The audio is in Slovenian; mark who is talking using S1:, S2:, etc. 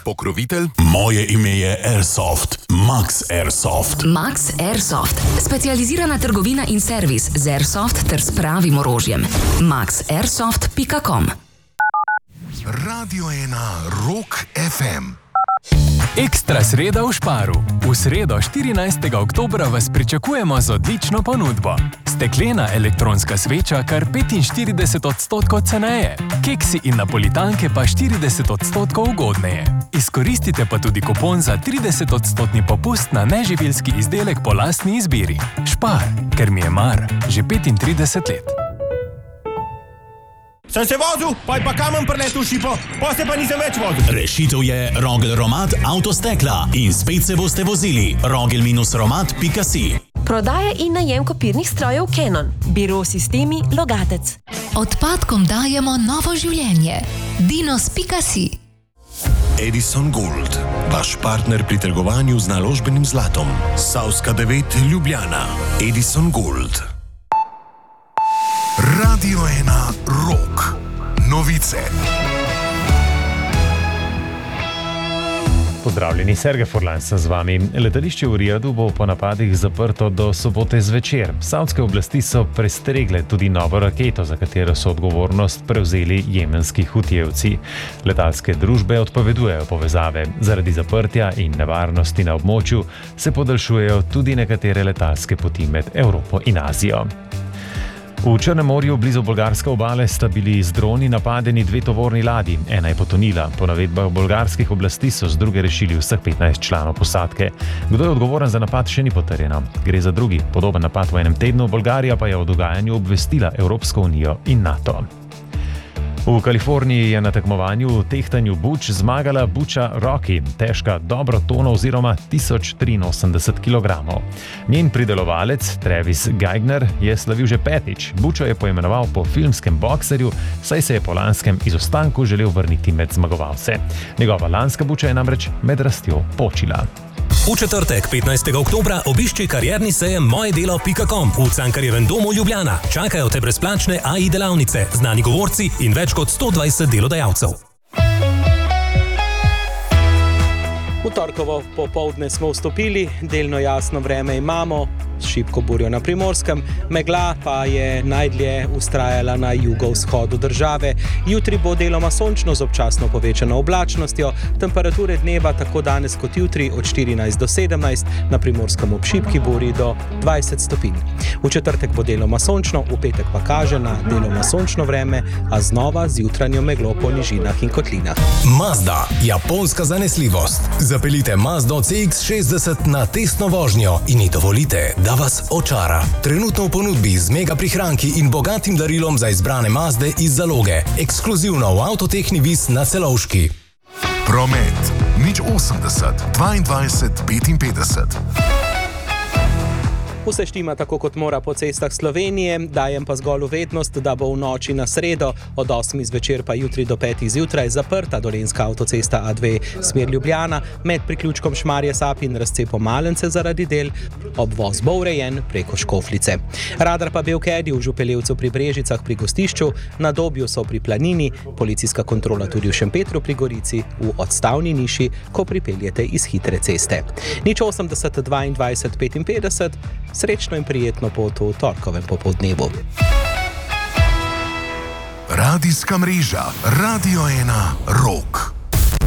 S1: pokrovitelj? Moje ime je Airsoft. Max Airsoft.
S2: Max Airsoft. Specializirana trgovina in servis z Airsoft ter s pravim orožjem. maxairsoft.com.
S1: Radio 1 Rock FM.
S3: Ekstra sreda v Sparu. V sredo 14. oktobra vas pričakujemo z odlično ponudbo. Steklena elektronska sveča kar 45% ceneje. Keksi in napolitanke pa 40% ugodneje. Izkoristite pa tudi kupon za 30% popust na neživilski izdelek po lastni izbiri. Spar, ker mi je mar, že 35 let.
S4: Sem se vozil, pa kamen preletel šipo, potem pa nisem več vozil.
S5: Rešitev je Rogel Romat Avtostekla in spet se boste vozili. Rogel-romat.si.
S6: Prodaja in najem kopirnih strojev Canon. Biro Sistemi Logatec.
S7: Odpadkom dajemo novo življenje. Dinos.si.
S1: Edison Gold, vaš partner pri trgovanju z naložbenim zlatom. Savska 9 Ljubljana. Edison Gold. Radio 1 Rock. Novice.
S8: Pozdravljeni, Sergej Furlan sem z vami. Letališče v Rijadu bo po napadih zaprto do sobote zvečer. Savdske oblasti so prestregle tudi novo raketo, za katero so odgovornost prevzeli jemenski hutijevci. Letalske družbe odpovedujejo povezave. Zaradi zaprtja in nevarnosti na območju se podaljšujejo tudi nekatere letalske poti med Evropo in Azijo. V Črnem morju blizu bolgarske obale sta bili z droni napadeni 2 tovorni ladji, ena je potonila. Po navedbah bolgarskih oblasti so z druge rešili vseh 15 članov posadke. Kdo je odgovoren za napad, še ni potrjeno. Gre za drugi podoben napad v enem tednu, Bolgarija pa je o dogajanju obvestila Evropsko unijo in NATO. V Kaliforniji je na tekmovanju v tehtanju buč zmagala buča Rocky, težka dobro tono oziroma 1083 kg. Njen pridelovalec Travis Geigner je slavil že 5. Bučo je poimenoval po filmskem bokserju, saj se je po lanskem izostanku želel vrniti med zmagovalce. Njegova lanska buča je namreč med rastjo počila.
S9: V četrtek, 15. oktobra, obišči karierni sejem mojedelo.com v Cankarjevem domu Ljubljana. Čakajo te brezplačne AI delavnice, znani govorci in več kot 120 delodajalcev.
S10: V torkovo popoldne smo vstopili, delno jasno vreme imamo, šibko burjo na Primorskem, megla pa je najdlje vztrajala na jugovzhodu države. Jutri bo deloma sončno z občasno povečano oblačnostjo, temperature dneva tako danes kot jutri od 14 do 17, na Primorskem ob šibki burji do 20 stopinj. V četrtek bo deloma sončno, v petek pa kaže na deloma sončno vreme, a znova z jutranjo meglo po nižinah in kotlinah.
S9: Mazda, japonska zanesljivost. Zapeljite Mazdo CX-60 na testno vožnjo in ji dovolite, da vas očara. Trenutno v ponudbi z mega prihranki in bogatim darilom za izbrane Mazde iz zaloge. Ekskluzivno v Avtotehni Vis na Celovški.
S1: Promet 080 22 55.
S10: Vse štima tako, kot mora po cestah Slovenije, dajem pa zgolj uvednost, da bo v noči na sredo od 8 zvečer pa jutri do 5 zjutraj zaprta dolenjska avtocesta A2 smer Ljubljana med priključkom Šmarje-Sap in razcepom Malence zaradi del, obvoz bo urejen preko Škofljice. Radar pa Belkedi v Župeljevcu pri Brežicah pri Gostišču, na Dobju so pri Planini, policijska kontrola tudi v Šempetru pri Gorici, v odstavni niši, ko pripeljete iz hitre ceste. 080 22 55, srečno in prijetno pot v torkovem popoldnevu.
S1: Radijska mreža Radio 1 Rock.